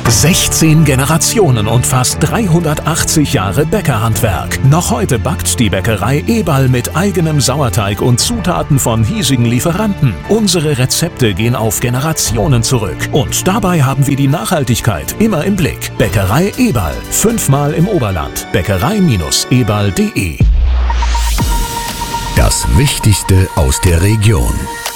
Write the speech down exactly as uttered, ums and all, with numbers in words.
sechzehn Generationen und fast dreihundertachtzig Jahre Bäckerhandwerk. Noch heute backt die Bäckerei Eberl mit eigenem Sauerteig und Zutaten von hiesigen Lieferanten. Unsere Rezepte gehen auf Generationen zurück. Und dabei haben wir die Nachhaltigkeit immer im Blick. Bäckerei Eberl. Fünfmal im Oberland. Bäckerei Eberl punkt de. Das Wichtigste aus der Region.